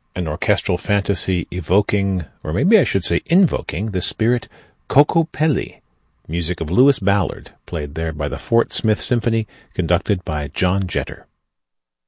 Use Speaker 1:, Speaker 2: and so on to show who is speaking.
Speaker 1: an orchestral fantasy evoking, or maybe I should say invoking, the spirit Kokopelli, music of Louis Ballard, played there by the Fort Smith Symphony, conducted by John Jetter.